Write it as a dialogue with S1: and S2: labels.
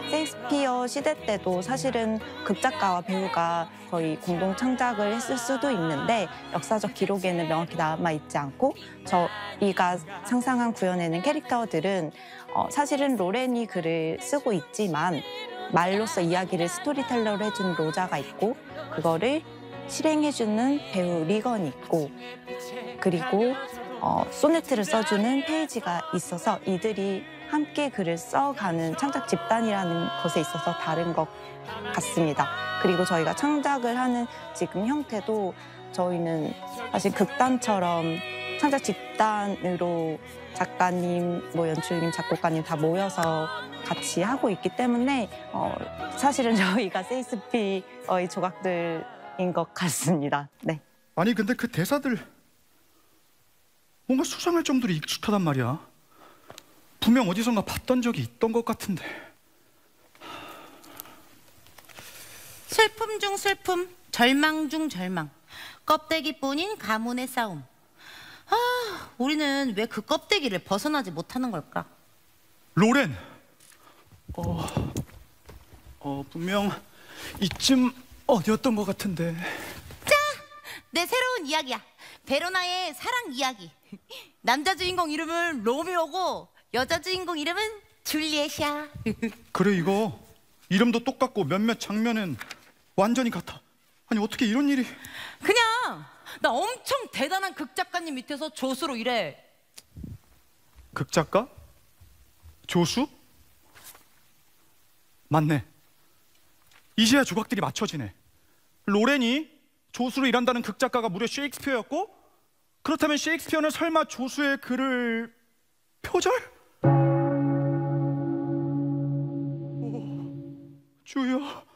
S1: 셰익스피어 시대 때도 사실은 극작가와 배우가 거의 공동 창작을 했을 수도 있는데 역사적 기록에는 명확히 남아있지 않고 저희가 상상한 구현해낸 캐릭터들은 사실은 로렌이 글을 쓰고 있지만 말로써 이야기를 스토리텔러로 해주는 로자가 있고 그거를 실행해주는 배우 리건이 있고 그리고 소네트를 써주는 페이지가 있어서 이들이 함께 글을 써가는 창작 집단이라는 것에 있어서 다른 것 같습니다. 그리고 저희가 창작을 하는 지금 형태도 저희는 사실 극단처럼 창작 집단으로 작가님, 연출님, 작곡가님 다 모여서 같이 하고 있기 때문에 사실은 저희가 셰익스피어의 조각들인 것 같습니다. 네.
S2: 아니 근데 그 대사들 뭔가 수상할 정도로 익숙하단 말이야. 분명 어디선가 봤던 적이 있던 것 같은데.
S3: 슬픔 중 슬픔, 절망 중 절망. 껍데기뿐인 가문의 싸움. 우리는 왜 그 껍데기를 벗어나지 못하는 걸까?
S2: 로렌! 분명 이쯤 어디였던 것 같은데.
S3: 자! 내 새로운 이야기야. 베로나의 사랑 이야기. 남자 주인공 이름은 로미오고 여자 주인공 이름은 줄리엣이야.
S2: 그래 이거 이름도 똑같고 몇몇 장면은 완전히 같아. 아니 어떻게 이런 일이.
S3: 그냥 나 엄청 대단한 극작가님 밑에서 조수로 일해.
S2: 극작가? 조수? 맞네. 이제야 조각들이 맞춰지네. 로렌이 조수로 일한다는 극작가가 무려 셰익스피어였고, 그렇다면 셰익스피어는 설마 조수의 글을 표절? 오, 주여.